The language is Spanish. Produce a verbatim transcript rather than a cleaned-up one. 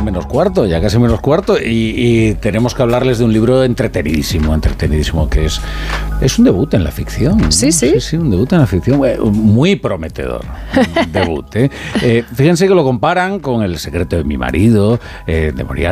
casi menos cuarto, ya casi menos cuarto, y, y tenemos que hablarles de un libro entretenidísimo, entretenidísimo, que es, es un debut en la ficción, ¿no? Sí, sí. Sí, sí, un debut en la ficción, muy prometedor, un debut, ¿eh? Eh, fíjense que lo comparan con El secreto de mi marido, eh, de Moriarty.